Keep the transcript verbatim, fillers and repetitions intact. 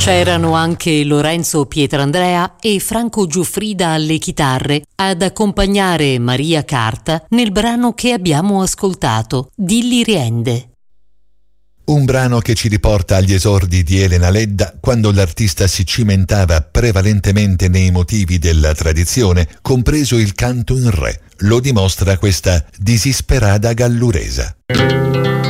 C'erano anche Lorenzo Pietrandrea e Franco Giuffrida alle chitarre ad accompagnare Maria Carta nel brano che abbiamo ascoltato, Dilli Riende. Un brano che ci riporta agli esordi di Elena Ledda, quando l'artista si cimentava prevalentemente nei motivi della tradizione, compreso il canto in re. Lo dimostra questa Disisperada Galluresa.